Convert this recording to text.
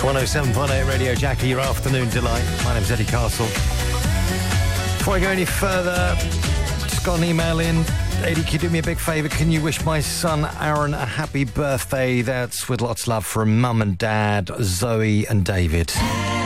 107.8 Radio Jackie, your afternoon delight. My name's Eddie Castle. Before I go any further, just got an email in. Eddie, can you do me a big favour? Can you wish my son Aaron a happy birthday? That's with lots of love from Mum and Dad, Zoe and David.